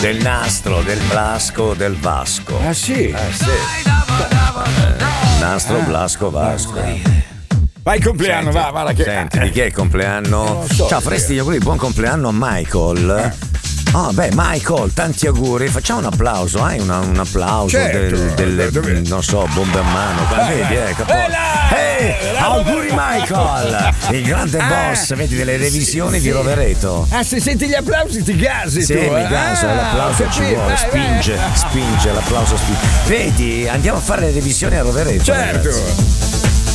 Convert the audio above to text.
del Nastro, del Blasco, del Vasco. Ah sì? Nastro, Blasco, Vasco. Vai il compleanno, Senti, va che. Senti, di chi è il compleanno? Non lo so, Ciao, faresti gli auguri di buon compleanno a Michael. Michael, tanti auguri. Facciamo un applauso, hai un applauso Certo. delle non so, bombe a mano. Vedi, auguri Michael, il grande boss, vedi, delle revisioni di Rovereto. Ah, se senti gli applausi ti gasi Sì, tu, mi gaso, l'applauso ci vuole, spinge, l'applauso spinge. Vedi, andiamo a fare le revisioni a Rovereto. Certo. Ragazzi.